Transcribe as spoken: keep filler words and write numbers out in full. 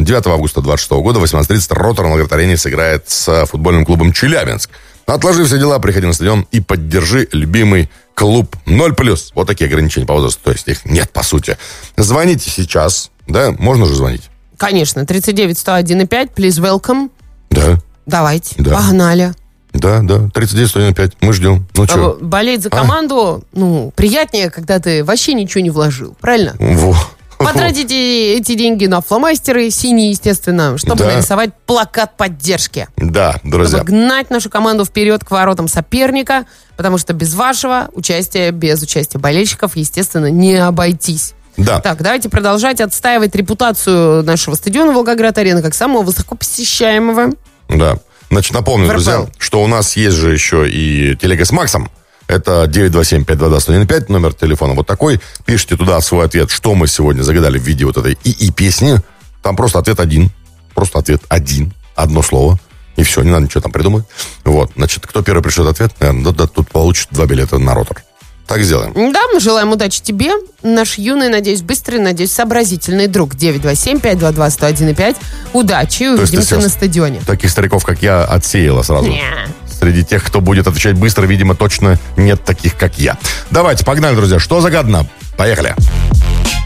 девятого августа двадцать шестого года, восемнадцать тридцать, Ротор на Град-арене сыграет с футбольным клубом «Челябинск». Отложи все дела, приходи на стадион и поддержи любимый клуб. Ноль плюс. Вот такие ограничения по возрасту. То есть их нет, по сути. Звоните сейчас. Да, можно же звонить? Конечно. тридцать девять сто один и пять. Please welcome. Да. Давайте. Да. Погнали. Да, да. тридцать девять сто один и пять. Мы ждем. Ну что? Болеть за команду, а? ну, приятнее, когда ты вообще ничего не вложил. Правильно? Во. Потратите эти деньги на фломастеры, синие, естественно, чтобы да. нарисовать плакат поддержки. Да, друзья. Чтобы гнать нашу команду вперед к воротам соперника, потому что без вашего участия, без участия болельщиков, естественно, не обойтись. Да. Так, давайте продолжать отстаивать репутацию нашего стадиона «Волгоград-арена» как самого высокопосещаемого. Да. Значит, напомню, друзья, что у нас есть же еще и телега с Максом. Это девять два семь пять два два сто один пять, номер телефона вот такой. Пишите туда свой ответ, что мы сегодня загадали в виде вот этой ИИ-песни. Там просто ответ один. Просто ответ один. Одно слово. И все, не надо ничего там придумать. Вот, значит, кто первый пришлет ответ, наверное, да, да, тут получит два билета на Ротор. Так сделаем. Да, мы желаем удачи тебе, наш юный, надеюсь, быстрый, надеюсь, сообразительный друг. девять два семь пять два два сто один пять. Удачи, увидимся на стадионе. Таких стариков, как я, отсеяла сразу. Не. Среди тех, кто будет отвечать быстро, видимо, точно нет таких, как я. Давайте, погнали, друзья. Что загадано? Поехали.